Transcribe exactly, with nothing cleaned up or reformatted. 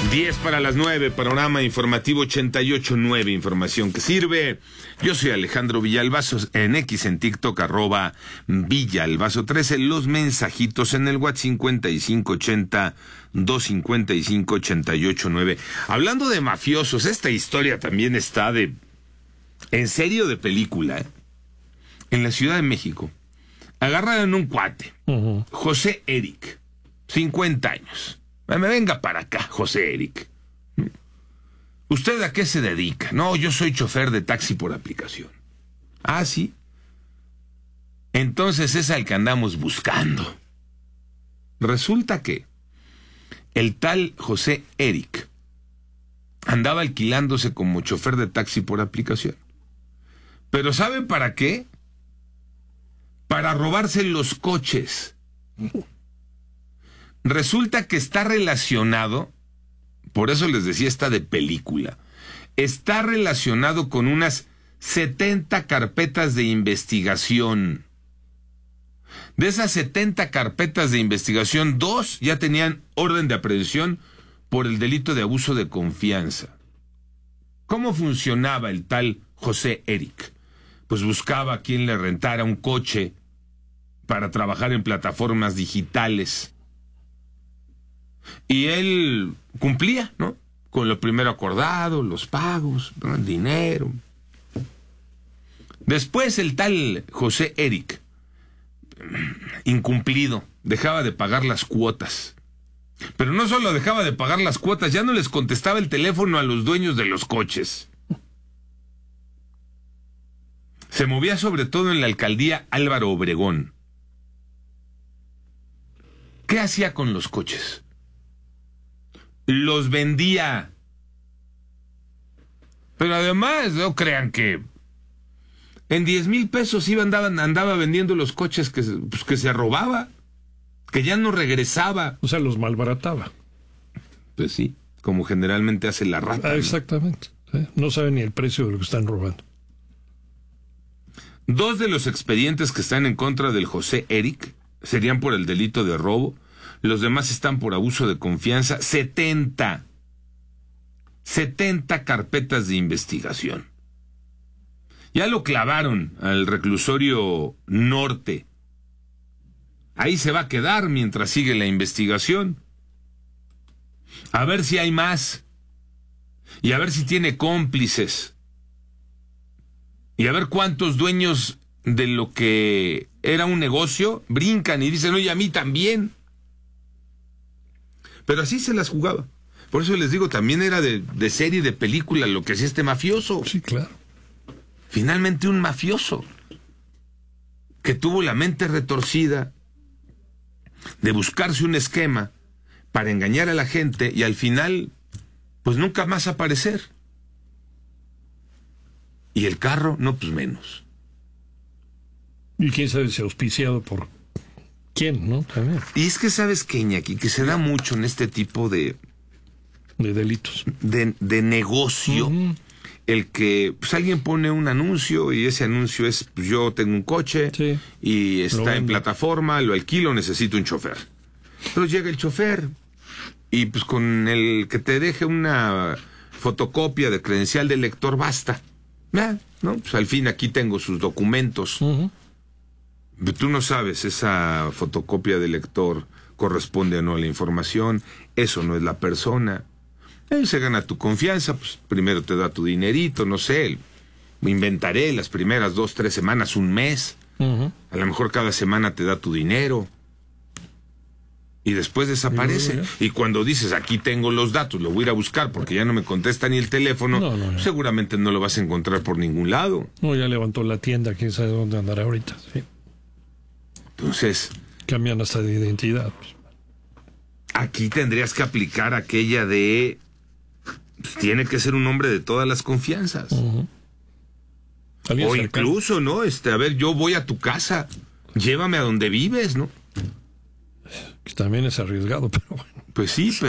diez para las nueve, panorama informativo ochenta y ocho punto nueve, información que sirve. Yo soy Alejandro Villalbazo, en X, en TikTok, arroba Villalbazo trece, los mensajitos en el WhatsApp cincuenta y cinco ochenta, doscientos cincuenta y cinco, ochenta y ocho nueve. Hablando de mafiosos, esta historia también está de, en serio, de película, ¿eh? En la Ciudad de México, agarraron un cuate, uh-huh. José Eric, cincuenta años. Me venga para acá, José Eric. ¿Usted a qué se dedica? No, yo soy chofer de taxi por aplicación. Ah, ¿sí? Entonces es al que andamos buscando. Resulta que el tal José Eric andaba alquilándose como chofer de taxi por aplicación. ¿Pero saben para qué? Para robarse los coches. Resulta que está relacionado, por eso les decía, está de película, está relacionado con unas setenta carpetas de investigación. De esas setenta carpetas de investigación, dos ya tenían orden de aprehensión por el delito de abuso de confianza. ¿Cómo funcionaba el tal José Eric? Pues buscaba a quien le rentara un coche para trabajar en plataformas digitales. Y él cumplía, ¿no? Con lo primero acordado, los pagos, ¿no? El dinero. Después el tal José Eric, incumplido, dejaba de pagar las cuotas. Pero no solo dejaba de pagar las cuotas, ya no les contestaba el teléfono a los dueños de los coches. Se movía sobre todo en la alcaldía Álvaro Obregón. ¿Qué hacía con los coches? Los vendía. Pero además, no crean que en diez mil pesos iba, andaba, andaba vendiendo los coches que, pues, que se robaba, que ya no regresaba. O sea, los malbarataba. Pues sí, como generalmente hace la rata. Ah, exactamente. ¿no? ¿Sí? No saben ni el precio de lo que están robando. Dos de los expedientes que están en contra del José Eric serían por el delito de robo. Los demás están por abuso de confianza. setenta. setenta carpetas de investigación. Ya lo clavaron al reclusorio norte. Ahí se va a quedar mientras sigue la investigación. A ver si hay más. Y a ver si tiene cómplices. Y a ver cuántos dueños de lo que era un negocio brincan y dicen, oye, a mí también. Pero así se las jugaba. Por eso les digo, también era de, de serie, de película, lo que hacía este mafioso. Sí, claro. Finalmente un mafioso que tuvo la mente retorcida de buscarse un esquema para engañar a la gente y al final, pues nunca más aparecer. Y el carro, no, pues menos. Y quién sabe si auspiciado por quién, ¿no? También. Y es que sabes que, Iñaki, que se da mucho en este tipo de de delitos, de, de negocio, uh-huh. El que pues alguien pone un anuncio y ese anuncio es, pues yo tengo un coche, sí, y está en plataforma, lo alquilo, necesito un chofer. Pero llega el chofer y pues con el que te deje una fotocopia de credencial de lector basta. Ah, no, pues al fin aquí tengo sus documentos. Uh-huh. Tú no sabes, esa fotocopia de lector corresponde o no a la información, eso no es la persona. Él se gana tu confianza, pues primero te da tu dinerito, no sé, inventaré las primeras dos, tres semanas, un mes. Uh-huh. A lo mejor cada semana te da tu dinero. Y después desaparece. Y, y cuando dices, aquí tengo los datos, lo voy a ir a buscar porque ya no me contesta ni el teléfono, no, no, no. Seguramente no lo vas a encontrar por ningún lado. No, ya levantó la tienda, quién sabe dónde andará ahorita. Sí. Entonces... cambian hasta de identidad. Aquí tendrías que aplicar aquella de... pues, tiene que ser un hombre de todas las confianzas. Uh-huh. O incluso, ¿no? Este, a ver, yo voy a tu casa, llévame a donde vives, ¿no? Que también es arriesgado, pero bueno. Pues sí, pero